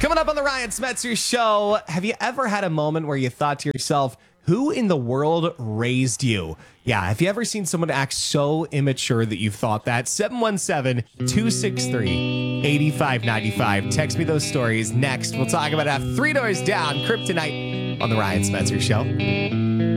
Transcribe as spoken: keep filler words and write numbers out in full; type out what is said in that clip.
Coming up on the Ryan Smetzer Show, have you ever had a moment where you thought to yourself, who in the world raised you? Yeah, have you ever seen someone act so immature that you've thought that? seven one seven, two six three, eight five nine five. Text me those stories next. We'll talk about it after Three Doors Down, Kryptonite on the Ryan Smetzer Show.